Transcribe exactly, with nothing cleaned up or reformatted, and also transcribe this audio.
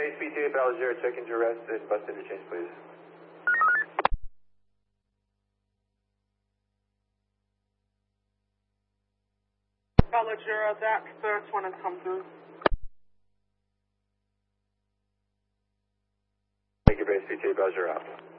base P T A Bravo Zero, check into arrest this bus interchange, please. Bravo Zero, that first one has come through. Thank you, base P T A Bravo Zero.